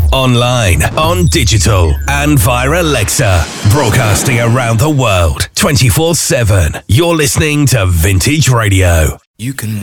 online, on digital, and via Alexa. Broadcasting around the world 24/7. You're listening to Vintage Radio. You can